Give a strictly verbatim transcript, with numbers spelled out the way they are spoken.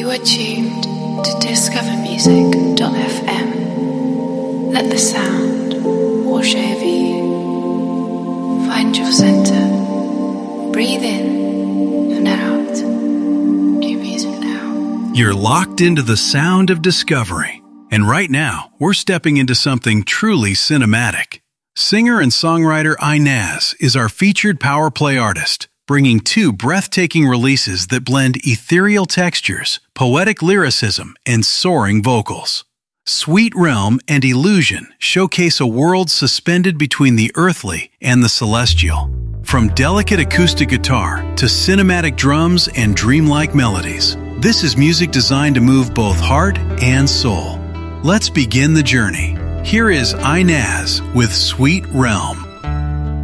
You are tuned to discover music dot f m. Let the sound wash over you. Find your center. Breathe in and out. New music now. You're locked into the sound of discovery. And right now, we're stepping into something truly cinematic. Singer and songwriter Inez is our featured power play artist, bringing two breathtaking releases that blend ethereal textures, poetic lyricism, and soaring vocals. Sweet Realm and Illusion showcase a world suspended between the earthly and the celestial. From delicate acoustic guitar to cinematic drums and dreamlike melodies, this is music designed to move both heart and soul. Let's begin the journey. Here is Inez with Sweet Realm.